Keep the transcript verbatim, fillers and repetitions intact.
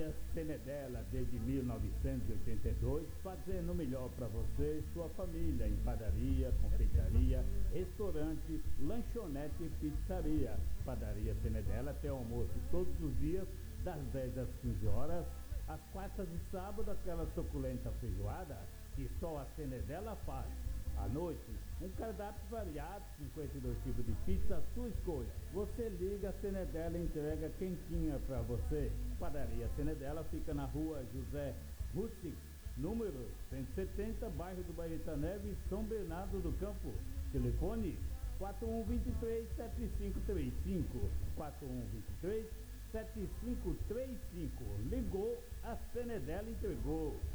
Padaria Senedela, desde mil novecentos e oitenta e dois, fazendo o melhor para você e sua família, em padaria, confeitaria, restaurante, lanchonete e pizzaria. Padaria Senedela tem almoço todos os dias, das dez às quinze horas, às quartas e sábado, aquela suculenta feijoada que só a Senedela faz. À noite, um cardápio variado, cinquenta e dois tipos de pizza, à sua escolha. Você liga, a Senedela entrega quentinha para você. Padaria Senedela fica na rua José Rustic, número cento e setenta, bairro do Baeta Neves, São Bernardo do Campo. Telefone quatro um dois três, sete cinco três cinco, quatro um dois três, sete cinco três cinco. Ligou, a Senedela entregou.